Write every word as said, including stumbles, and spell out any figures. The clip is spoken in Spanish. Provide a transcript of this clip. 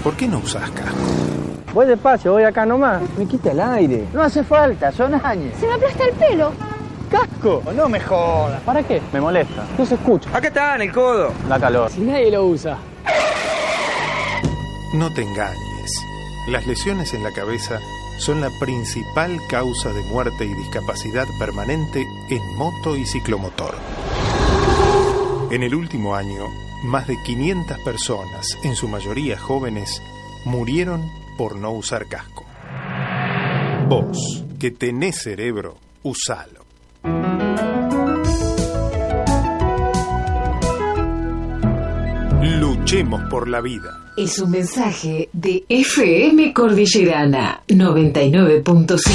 ¿por qué no usás casco? Voy despacio, voy acá nomás. Me quita el aire. No hace falta, son años. Se me aplasta el pelo. ¡Casco! No me jodas. ¿Para qué? Me molesta. No se escucha. Acá está, en el codo. Da calor. Si nadie lo usa. No te engañes. Las lesiones en la cabeza son la principal causa de muerte y discapacidad permanente en moto y ciclomotor. En el último año, más de quinientas personas, en su mayoría jóvenes, murieron por no usar casco. Vos, que tenés cerebro, usalo. Luchemos por la vida. Es un mensaje de F M Cordillerana noventa y nueve punto cinco.